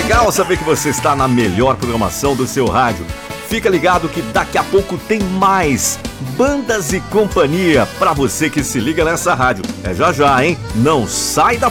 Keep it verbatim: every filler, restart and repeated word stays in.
legal saber que você está na melhor programação do seu rádio. Fica ligado que daqui a pouco tem mais Bandas e Companhia pra você que se liga nessa rádio. É já já, hein? Não sai da